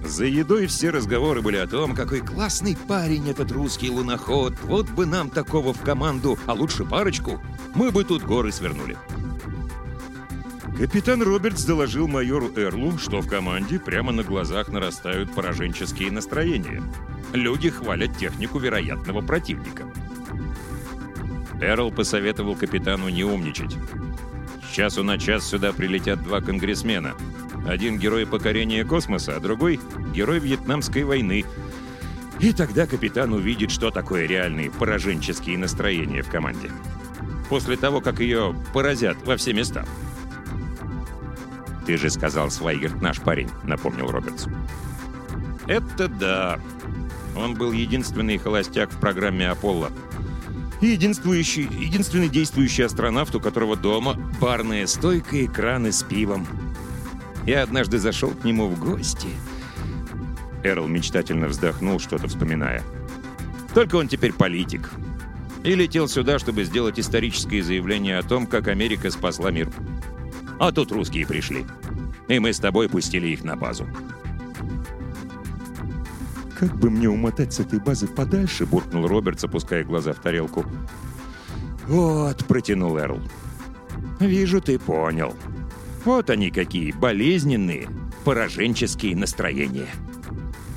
За едой все разговоры были о том, какой классный парень этот русский луноход. Вот бы нам такого в команду, а лучше парочку. Мы бы тут горы свернули. Капитан Робертс доложил майору Эрлу, что в команде прямо на глазах нарастают пораженческие настроения. Люди хвалят технику вероятного противника. Эрл посоветовал капитану не умничать. С часу на час сюда прилетят 2 конгрессмена. Один герой покорения космоса, а другой — герой Вьетнамской войны. И тогда капитан увидит, что такое реальные пораженческие настроения в команде. После того, как ее поразят во все места. «Ты же сказал, Свайгерт наш парень», — напомнил Робертс. «Это да. Он был единственный холостяк в программе «Аполло». И единственный действующий астронавт, у которого дома барная стойка и краны с пивом. Я однажды зашел к нему в гости». Эрл мечтательно вздохнул, что-то вспоминая. «Только он теперь политик. И летел сюда, чтобы сделать историческое заявление о том, как Америка спасла мир. А тут русские пришли. И мы с тобой пустили их на базу». «Как бы мне умотать с этой базы подальше?» — буркнул Робертс, опуская глаза в тарелку. «Вот», — протянул Эрл. «Вижу, ты понял. Вот они какие болезненные, пораженческие настроения».